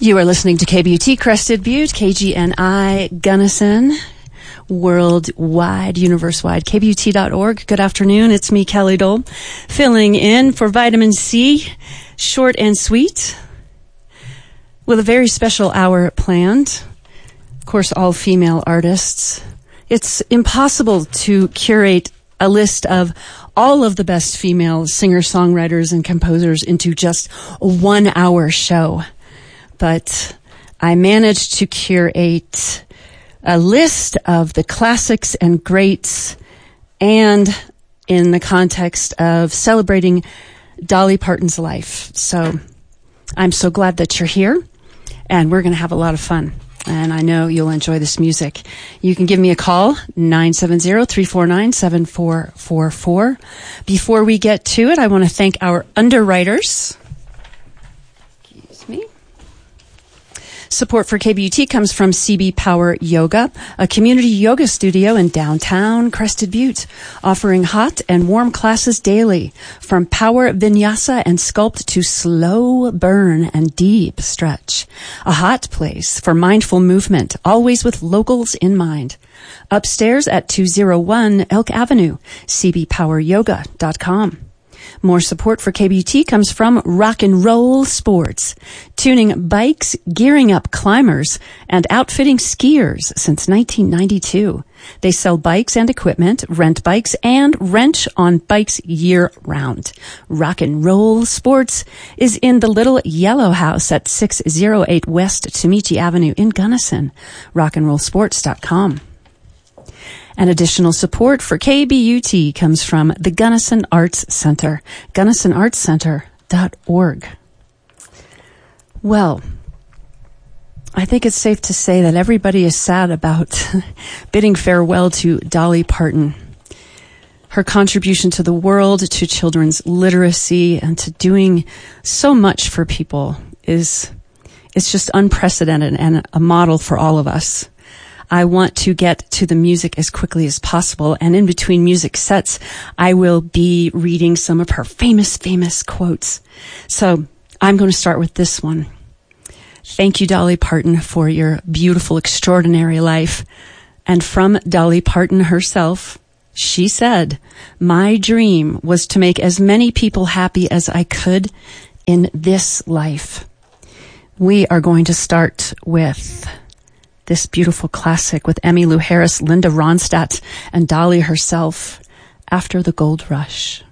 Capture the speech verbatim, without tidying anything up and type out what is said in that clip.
You are listening to K B U T Crested Butte, K G N I Gunnison, worldwide, universe-wide, K B U T dot org. Good afternoon. It's me, Kelly Dole, filling in for Vitamin C, short and sweet, with a very special hour planned. Of course, all female artists. It's impossible to curate a list of all of the best female singer-songwriters and composers into just a one-hour show. But I managed to curate a list of the classics and greats, and in the context of celebrating Dolly Parton's life. So I'm so glad that you're here, and we're going to have a lot of fun. And I know you'll enjoy this music. You can give me a call, nine seven zero, three four nine, seven four four four. Before we get to it, I want to thank our underwriters. Excuse me. Support for K B U T comes from C B Power Yoga, a community yoga studio in downtown Crested Butte, offering hot and warm classes daily, from power vinyasa and sculpt to slow burn and deep stretch. A hot place for mindful movement, always with locals in mind. Upstairs at two oh one Elk Avenue, c b power yoga dot com. More support for K B U T comes from Rock and Roll Sports, tuning bikes, gearing up climbers, and outfitting skiers since nineteen ninety-two. They sell bikes and equipment, rent bikes, and wrench on bikes year-round. Rock and Roll Sports is in the Little Yellow House at six oh eight West Tumichi Avenue in Gunnison. rock and roll sports dot com. And additional support for K B U T comes from the Gunnison Arts Center, gunnison arts center dot org. Well, I think it's safe to say that everybody is sad about bidding farewell to Dolly Parton. Her contribution to the world, to children's literacy, and to doing so much for people is, it's just unprecedented and a model for all of us. I want to get to the music as quickly as possible, and in between music sets, I will be reading some of her famous, famous quotes. So I'm going to start with this one. Thank you, Dolly Parton, for your beautiful, extraordinary life. And from Dolly Parton herself, she said, "My dream was to make as many people happy as I could in this life." We are going to start with this beautiful classic with Emmylou Harris, Linda Ronstadt, and Dolly herself, After the Gold Rush.